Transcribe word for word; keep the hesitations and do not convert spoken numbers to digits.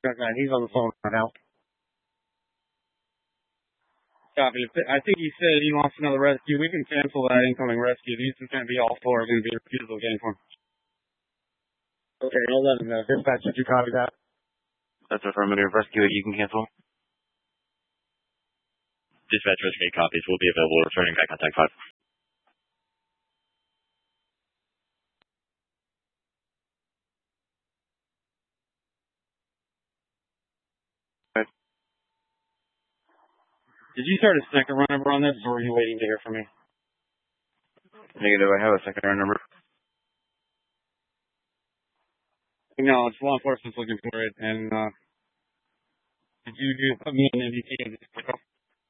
Okay, he's on the phone right now. Copy. I think he said he wants another rescue. We can cancel that incoming rescue. These are going to be all four are going to be refusal game for him. Okay, I'll let him know. Dispatch, did you copy that? That's affirmative. Rescue that you can cancel. Dispatch, rescue copies will be available. Returning back contact five. Did you start a second run number on this, or were you waiting to hear from me? Negative. I have a second run number. No, it's law enforcement's looking for it, and uh, did you do put me in M V P of this?